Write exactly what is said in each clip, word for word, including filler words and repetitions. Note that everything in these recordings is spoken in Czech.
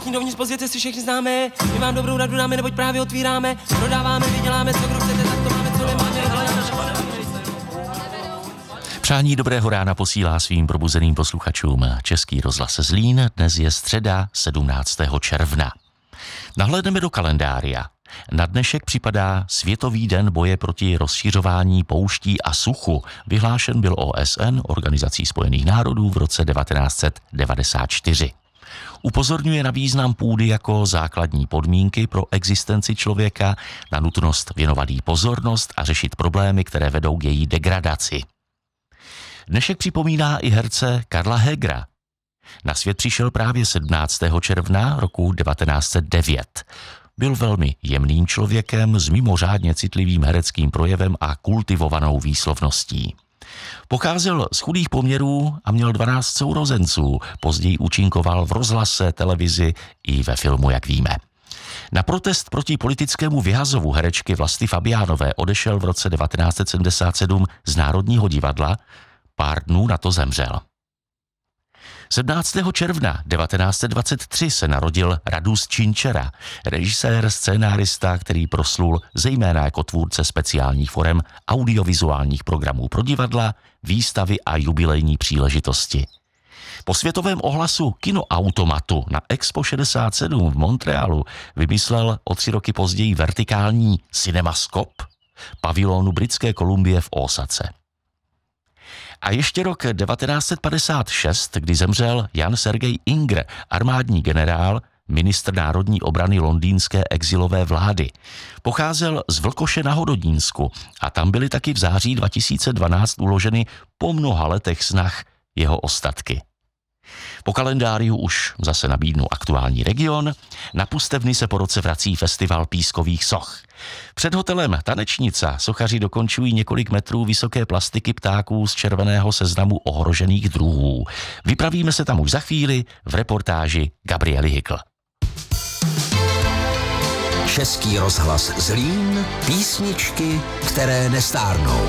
všichni dovnitř, pozvěte si, všechny známe. My vám dobrou radu dáme, neboť právě otvíráme. Prodáváme, vyděláme, co kdo chcete, tak to máme, co nemáme. Přání dobrého rána posílá svým probuzeným posluchačům Český rozhlas Zlín. Dnes je středa sedmnáctého června. Nahlédneme do kalendária. Na dnešek připadá Světový den boje proti rozšiřování pouští a suchu. Vyhlášen byl O S N, Organizací spojených národů, v roce devatenáct set devadesát čtyři. Upozorňuje na význam půdy jako základní podmínky pro existenci člověka, na nutnost věnovat jí pozornost a řešit problémy, které vedou k její degradaci. Dnešek připomíná i herce Karla Hegera. Na svět přišel právě sedmnáctého června roku devatenáct set devět. Byl velmi jemným člověkem s mimořádně citlivým hereckým projevem a kultivovanou výslovností. Pocházel z chudých poměrů a měl dvanáct sourozenců. Později účinkoval v rozhlase, televizi i ve filmu, jak víme. Na protest proti politickému vyhazovu herečky Vlasty Fabiánové odešel v roce devatenáct set sedmdesát sedm z Národního divadla. Pár dnů na to zemřel. sedmnáctého června devatenáct set dvacet tři se narodil Radus Činčera, režisér, scénárista, který proslul zejména jako tvůrce speciálních forem audiovizuálních programů pro divadla, výstavy a jubilejní příležitosti. Po světovém ohlasu kinoautomatu na Expo šedesát sedm v Montrealu vymyslel o tři roky později vertikální Cinemaskop pavilonu Britské Kolumbie v Ósace. A ještě rok devatenáct set padesát šest, kdy zemřel Jan Sergej Ingr, armádní generál, ministr národní obrany londýnské exilové vlády. Pocházel z Vlkoše na Hododínsku a tam byly taky v září dva tisíce dvanáct uloženy po mnoha letech snah jeho ostatky. Po kalendáriu už zase nabídnu aktuální region. Na Pustevny se po roce vrací festival pískových soch. Před hotelem Tanečnica sochaři dokončují několik metrů vysoké plastiky ptáků z červeného seznamu ohrožených druhů. Vypravíme se tam už za chvíli v reportáži Gabriely Hykl. Český rozhlas Zlín, písničky, které nestárnou.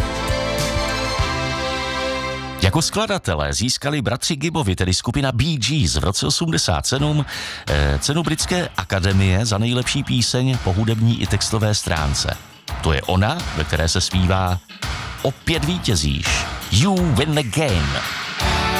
Jako skladatelé získali bratři Gibbovi, tedy skupina Bee Gees, v roce osmdesát sedm eh, cenu Britské akademie za nejlepší píseň po hudební i textové stránce. To je ona, ve které se zpívá Opět vítězíš. You win the game.